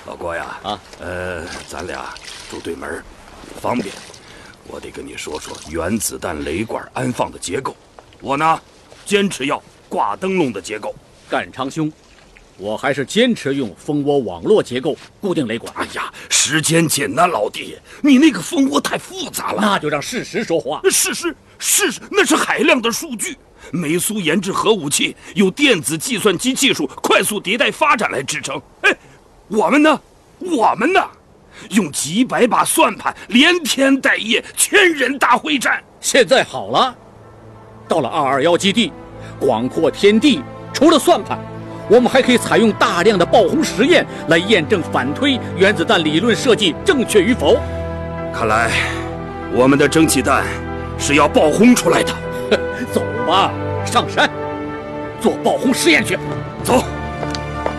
老郭呀，咱俩住对门，方便。我得跟你说说原子弹雷管安放的结构。我呢，坚持要挂灯笼的结构。 干昌兄，我还是坚持用蜂窝网络结构固定雷管。 哎呀，时间紧呐，老弟，你那个蜂窝太复杂了。 那就让事实说话。 事实，那是海量的数据。美苏研制核武器，有电子计算机技术快速迭代发展来支撑。哎，我们呢，用几百把算盘，连天带夜，千人大会战。 现在好了，到了221基地，广阔天地，除了算盘，我们还可以采用大量的爆轰实验来验证反推原子弹理论设计正确与否。 看来，我们的蒸汽弹是要爆轰出来的。 走吧，上山做爆轰实验去。 走。